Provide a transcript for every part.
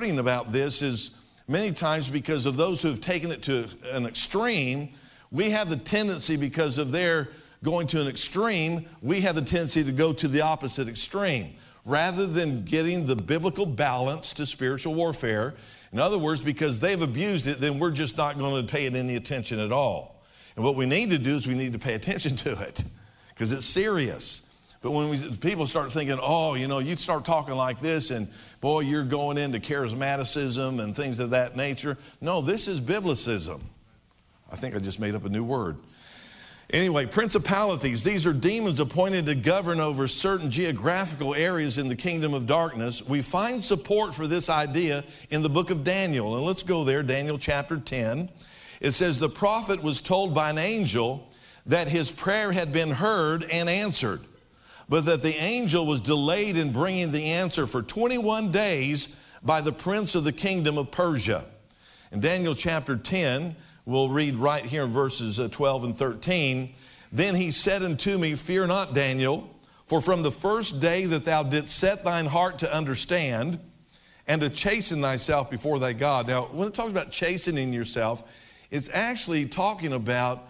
hurting about this is many times because of those who have taken it to an extreme. We have the tendency, because of their going to an extreme, we have the tendency to go to the opposite extreme, rather than getting the biblical balance to spiritual warfare. In other words, because they've abused it, then we're just not going to pay it any attention at all. And what we need to do is we need to pay attention to it, because it's serious. But when people start thinking, oh, you start talking like this, and boy, you're going into charismaticism and things of that nature. No, this is biblicism. I think I just made up a new word. Anyway, principalities, these are demons appointed to govern over certain geographical areas in the kingdom of darkness. We find support for this idea in the book of Daniel. And let's go there, Daniel chapter 10. It says, the prophet was told by an angel that his prayer had been heard and answered, but that the angel was delayed in bringing the answer for 21 days by the prince of the kingdom of Persia. In Daniel chapter 10, we'll read right here in verses 12 and 13. Then he said unto me, fear not, Daniel, for from the first day that thou didst set thine heart to understand and to chasten thyself before thy God. Now, when it talks about chastening yourself, it's actually talking about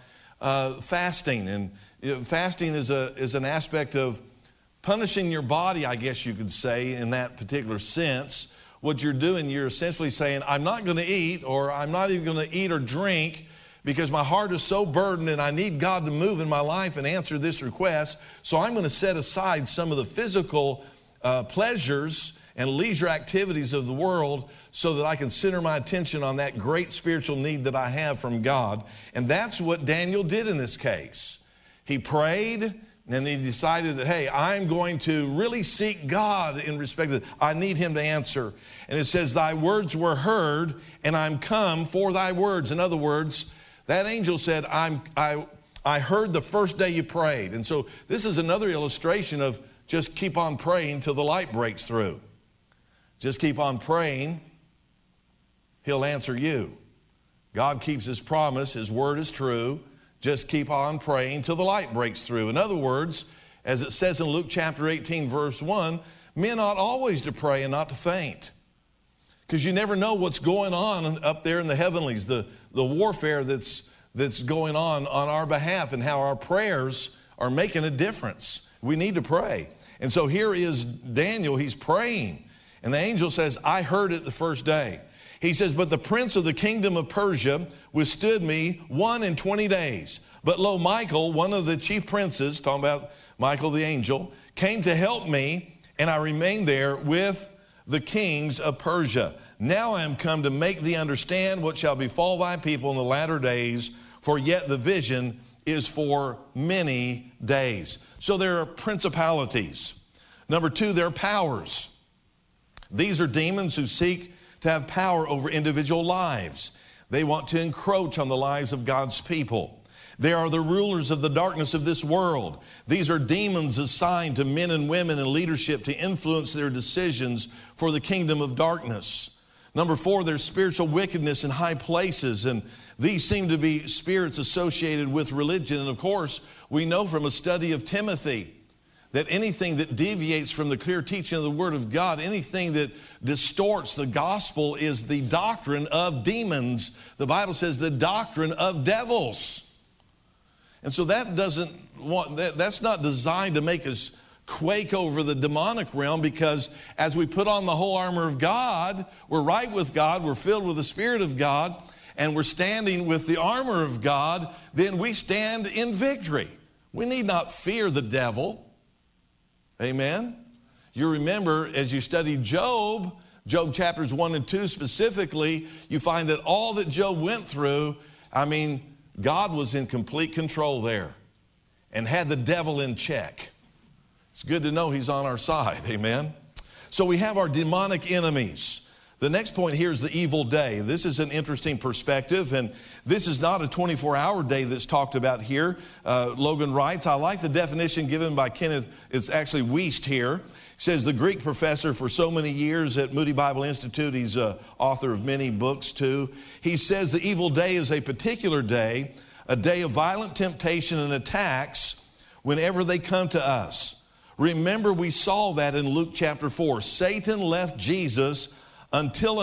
fasting. And fasting is an aspect of punishing your body, I guess you could say, in that particular sense. What you're doing, you're essentially saying, I'm not going to eat, or I'm not even going to eat or drink because my heart is so burdened and I need God to move in my life and answer this request. So I'm going to set aside some of the physical pleasures and leisure activities of the world so that I can center my attention on that great spiritual need that I have from God. And that's what Daniel did in this case. He prayed, and he decided that, hey, I'm going to really seek God in respect to, I need him to answer. And it says, thy words were heard, and I'm come for thy words. In other words, that angel said, I heard the first day you prayed. And so this is another illustration of just keep on praying till the light breaks through. Just keep on praying, he'll answer you. God keeps his promise, his word is true. Just keep on praying till the light breaks through. In other words, as it says in Luke chapter 18, verse 1, men ought always to pray and not to faint. Because you never know what's going on up there in the heavenlies, the warfare that's going on our behalf, and how our prayers are making a difference. We need to pray. And so here is Daniel, he's praying. And the angel says, I heard it the first day. He says, but the prince of the kingdom of Persia withstood me 21 days. But lo, Michael, one of the chief princes, talking about Michael the angel, came to help me, and I remained there with the kings of Persia. Now I am come to make thee understand what shall befall thy people in the latter days, for yet the vision is for many days. So there are principalities. Number two, there are powers. These are demons who seek to have power over individual lives. They want to encroach on the lives of God's people. They are the rulers of the darkness of this world. These are demons assigned to men and women in leadership to influence their decisions for the kingdom of darkness. Number four, there's spiritual wickedness in high places, and these seem to be spirits associated with religion. And of course, we know from a study of Timothy that anything that deviates from the clear teaching of the Word of God, anything that distorts the gospel, is the doctrine of demons. The Bible says the doctrine of devils. And so that's not designed to make us quake over the demonic realm, because as we put on the whole armor of God, we're right with God, we're filled with the Spirit of God, and we're standing with the armor of God, then we stand in victory. We need not fear the devil. Amen. You remember as you study Job chapters 1 and 2 specifically, you find that all that Job went through, God was in complete control there and had the devil in check. It's good to know he's on our side. Amen. So we have our demonic enemies. The next point here is the evil day. This is an interesting perspective, and this is not a 24-hour day that's talked about here. Logan writes, I like the definition given by Kenneth, it's actually Wiest here. He says the Greek professor for so many years at Moody Bible Institute, he's author of many books too. He says the evil day is a particular day, a day of violent temptation and attacks whenever they come to us. Remember, we saw that in Luke chapter 4. Satan left Jesus until